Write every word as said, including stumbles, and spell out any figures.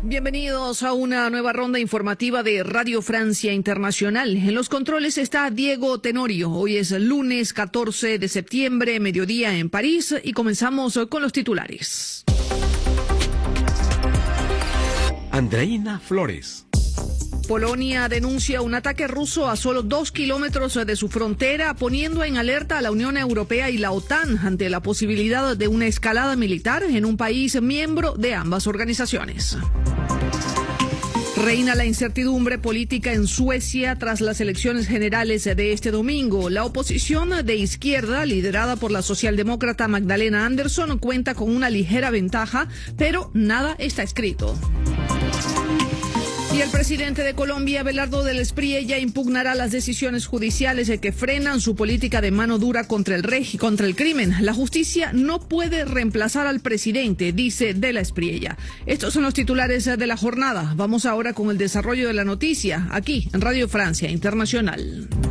Bienvenidos a una nueva ronda informativa de Radio Francia Internacional. En los controles está Diego Tenorio. Hoy es lunes catorce de septiembre, mediodía en París, y comenzamos con los titulares. Andreina Flores. Polonia denuncia un ataque ruso a solo dos kilómetros de su frontera, poniendo en alerta a la Unión Europea y la OTAN ante la posibilidad de una escalada militar en un país miembro de ambas organizaciones. Reina la incertidumbre política en Suecia tras las elecciones generales de este domingo. La oposición de izquierda, liderada por la socialdemócrata Magdalena Andersson, cuenta con una ligera ventaja, pero nada está escrito. Y el presidente de Colombia, Abelardo del Espriella, impugnará las decisiones judiciales que frenan su política de mano dura contra el regi- contra el crimen. La justicia no puede reemplazar al presidente, dice del Espriella. Estos son los titulares de la jornada. Vamos ahora con el desarrollo de la noticia, aquí en Radio Francia Internacional.